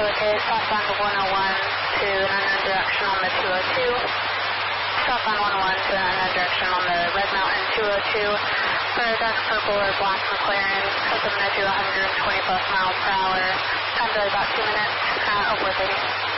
Okay, southbound 101 to an unknown direction on the 202. Southbound 101 to an unknown direction on the Red Mountain 202. For a dark purple or black McLaren, custom to 120 plus miles per hour. Time delay about 2 minutes, over 30.